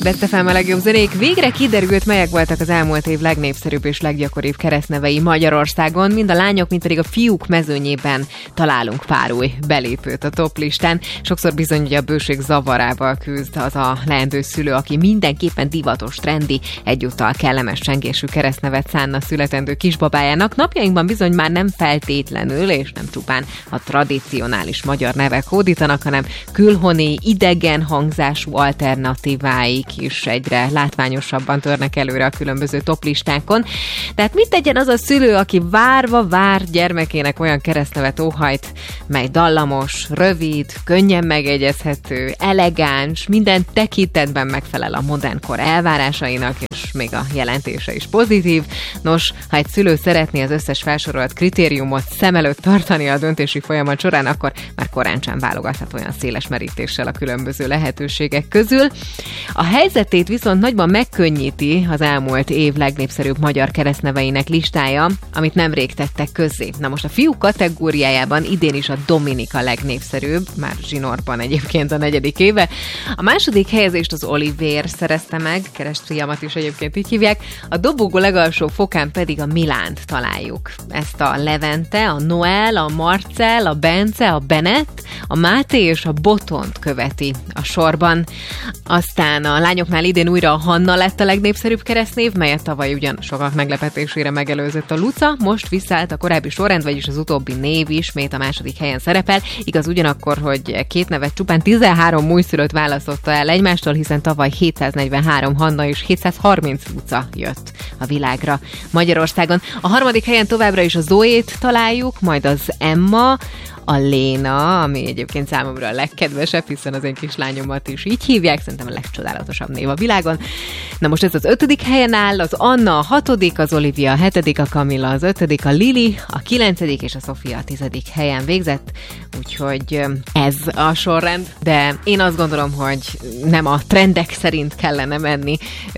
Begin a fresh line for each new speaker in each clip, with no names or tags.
Best FM a legjobb zenék. Végre kiderült, melyek voltak az elmúlt év legnépszerűbb és leggyakoribb keresztnevei Magyarországon. Mind a lányok, mind pedig a fiúk mezőnyében találunk pár új belépőt a top listán. Sokszor bizony, hogy a bőség zavarával küzd az a leendő szülő, aki mindenképpen divatos, trendi, egyúttal kellemes csengésű keresztnevet szánna születendő kisbabájának. Napjainkban bizony már nem feltétlenül, és nem csupán a tradicionális magyar nevek hódítanak, hanem külhoni, idegen hangzású alternatíváik is egyre látványosabban törnek előre a különböző toplistákon. Tehát mit tegyen az a szülő, aki várva vár gyermekének olyan keresztnevet óhajt, mely dallamos, rövid, könnyen megegyezhető, elegáns, minden tekintetben megfelel a modern kor elvárásainak, és még a jelentése is pozitív. Nos, ha egy szülő szeretné az összes felsorolt kritériumot szem előtt tartani a döntési folyamat során, akkor már korántsem válogathat olyan széles merítéssel a különböző lehetőségek közül. A helyzetét viszont nagyban megkönnyíti az elmúlt év legnépszerűbb magyar keresztneveinek listája, amit nemrég tettek közzé. Na most a fiúk kategóriájában idén is a Dominik a legnépszerűbb, már zsinórban egyébként a 4. éve. A második helyezést az Olivér szerezte meg, keresztfiamat is egyébként így hívják, a dobogó legalsó fokán pedig a Milánt találjuk. Ezt a Levente, a Noel, a Marcel, a Bence, a Bennett, a Máté és a Botont követi a sorban. Aztán a lányoknál idén újra a Hanna lett a legnépszerűbb keresztnév, melyet tavaly ugyan sokak meglepetésére megelőzött a Luca, most visszaállt a korábbi sorrend, vagyis az utóbbi név ismét a második helyen szerepel. Igaz ugyanakkor, hogy két nevet csupán 13 újszülött választotta el egymástól, hiszen tavaly 743 Hanna és 730 Luca jött a világra Magyarországon. A harmadik helyen továbbra is a Zoét találjuk, majd az Emma, a Léna, ami egyébként számomra a legkedvesebb, hiszen az én kislányomat is így hívják, szerintem a legcsodálatosabb név a világon. Na most ez az 5. helyen áll, az Anna a 6., az Olivia a 7., a Camilla az 5., a Lili a 9. és a Sofia a 10. helyen végzett, úgyhogy ez a sorrend, de én azt gondolom, hogy nem a trendek szerint kellene menni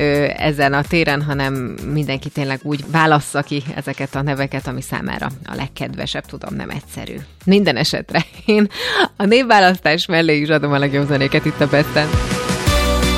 ezen a téren, hanem mindenki tényleg úgy válassza ki ezeket a neveket, ami számára a legkedvesebb, tudom, nem egyszerű. Minden esetre én a névválasztás mellé is adom a legjobb zenéket itt a Besten.